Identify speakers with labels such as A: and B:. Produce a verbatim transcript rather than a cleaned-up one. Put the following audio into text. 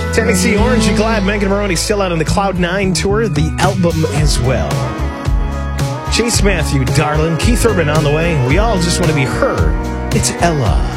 A: Tennessee Orange, you glad Megan Maroney still out on the Cloud nine tour, the album as well. Chase Matthew, darling. Keith Urban on the way. We all just want to be her. It's Ella.